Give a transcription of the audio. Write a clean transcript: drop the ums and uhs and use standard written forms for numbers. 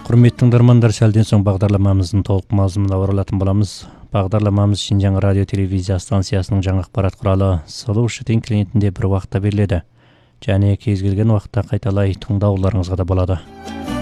Құрметті тыңдармандар, сәлден соң бағдарламамыздың толық мазмұнына оралатын боламыз. Бағдарламамыз Шинжаң радио телевизия станциясының жаңа ақпарат құралы Solution клиентінде бір уақытта беріледі. Және кез келген уақытта қайталай тыңдауларыңызға да болады.